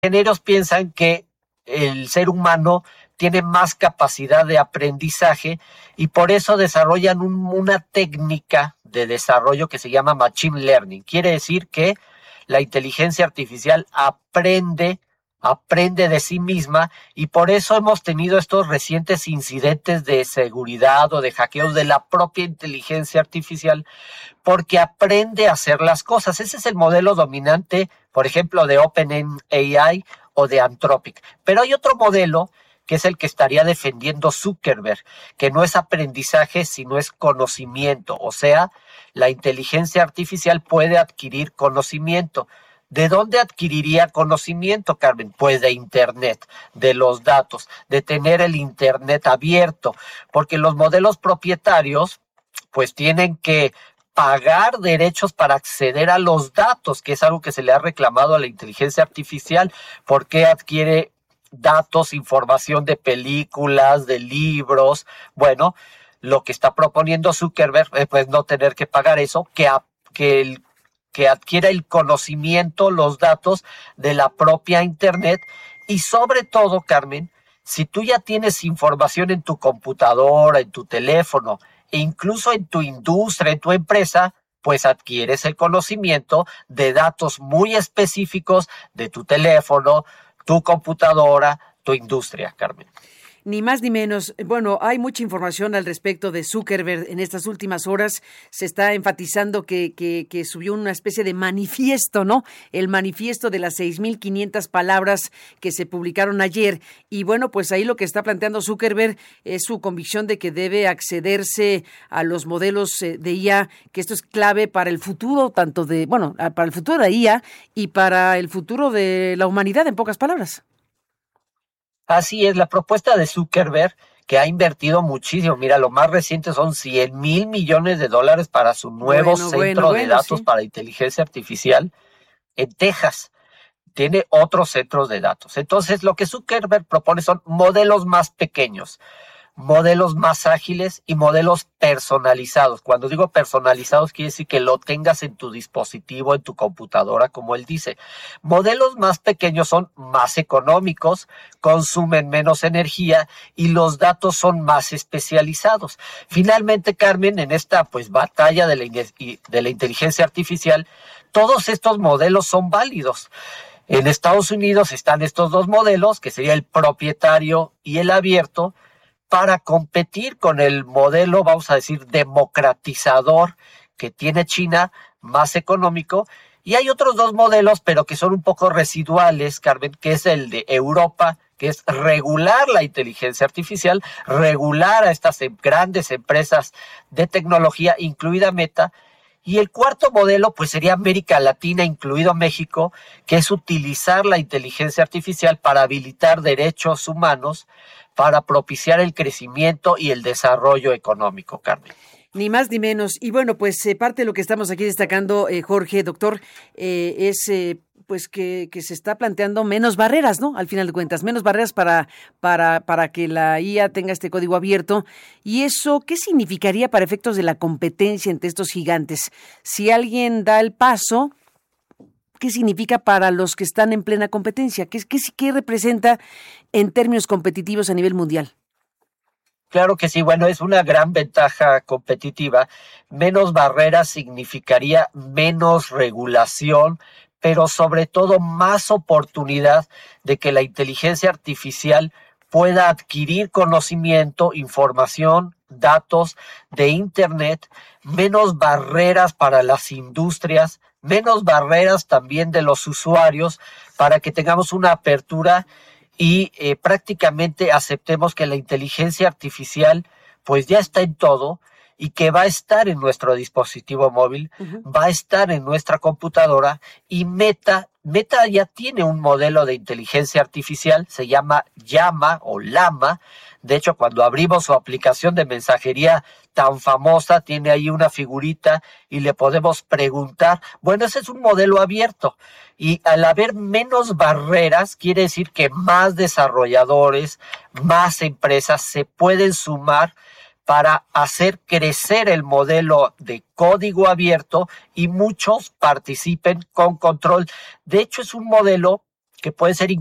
ingenieros piensan que el ser humano tiene más capacidad de aprendizaje y por eso desarrollan una técnica de desarrollo que se llama Machine Learning. Quiere decir que la inteligencia artificial aprende de sí misma y por eso hemos tenido estos recientes incidentes de seguridad o de hackeos de la propia inteligencia artificial porque aprende a hacer las cosas. Ese es el modelo dominante, por ejemplo, de OpenAI o de Anthropic. Pero hay otro modelo que es el que estaría defendiendo Zuckerberg, que no es aprendizaje, sino es conocimiento. O sea, la inteligencia artificial puede adquirir conocimiento. ¿De dónde adquiriría conocimiento, Carmen? Pues de Internet, de los datos, de tener el Internet abierto, porque los modelos propietarios pues tienen que pagar derechos para acceder a los datos, que es algo que se le ha reclamado a la inteligencia artificial, porque adquiere datos, información de películas, de libros. Bueno, lo que está proponiendo Zuckerberg es pues no tener que pagar eso, que adquiera el conocimiento, los datos de la propia Internet y sobre todo, Carmen, si tú ya tienes información en tu computadora, en tu teléfono e incluso en tu industria, en tu empresa, pues adquieres el conocimiento de datos muy específicos de tu teléfono, tu computadora, tu industria, Carmen. Ni más ni menos. Bueno, hay mucha información al respecto de Zuckerberg en estas últimas horas. Se está enfatizando que subió una especie de manifiesto, ¿no? El manifiesto de las 6,500 palabras que se publicaron ayer. Y bueno, pues ahí lo que está planteando Zuckerberg es su convicción de que debe accederse a los modelos de IA, que esto es clave para el futuro, para el futuro de la IA y para el futuro de la humanidad, en pocas palabras. Así es, la propuesta de Zuckerberg, que ha invertido muchísimo. Mira, lo más reciente son $100,000 millones para su nuevo centro de datos sí, para inteligencia artificial en Texas. Tiene otros centros de datos. Entonces, lo que Zuckerberg propone son modelos más pequeños, modelos más ágiles y modelos personalizados. Cuando digo personalizados, quiere decir que lo tengas en tu dispositivo, en tu computadora, como él dice. Modelos más pequeños son más económicos, consumen menos energía y los datos son más especializados. Finalmente, Carmen, en esta batalla de la inteligencia artificial, todos estos modelos son válidos. En Estados Unidos están estos dos modelos, que sería el propietario y el abierto, para competir con el modelo, vamos a decir, democratizador que tiene China, más económico. Y hay otros dos modelos, pero que son un poco residuales, Carmen, que es el de Europa, que es regular la inteligencia artificial, regular a estas grandes empresas de tecnología, incluida Meta. Y el cuarto modelo, pues sería América Latina, incluido México, que es utilizar la inteligencia artificial para habilitar derechos humanos, para propiciar el crecimiento y el desarrollo económico, Carmen. Ni más ni menos. Y bueno, pues parte de lo que estamos aquí destacando, Jorge, doctor, es pues que se está planteando menos barreras, ¿no? Al final de cuentas, menos barreras para que la IA tenga este código abierto. ¿Y eso qué significaría para efectos de la competencia entre estos gigantes? Si alguien da el paso, ¿qué significa para los que están en plena competencia? ¿Qué representa en términos competitivos a nivel mundial? Claro que sí, bueno, es una gran ventaja competitiva. Menos barreras significaría menos regulación, pero sobre todo más oportunidad de que la inteligencia artificial pueda adquirir conocimiento, información, datos de Internet, menos barreras para las industrias, menos barreras también de los usuarios para que tengamos una apertura y prácticamente aceptemos que la inteligencia artificial pues ya está en todo y que va a estar en nuestro dispositivo móvil, va a estar en nuestra computadora y Meta ya tiene un modelo de inteligencia artificial, se llama Llama o Llama. De hecho, cuando abrimos su aplicación de mensajería tan famosa, tiene ahí una figurita y le podemos preguntar. Bueno, ese es un modelo abierto y al haber menos barreras, quiere decir que más desarrolladores, más empresas se pueden sumar para hacer crecer el modelo de código abierto y muchos participen con control. De hecho, es un modelo que puede ser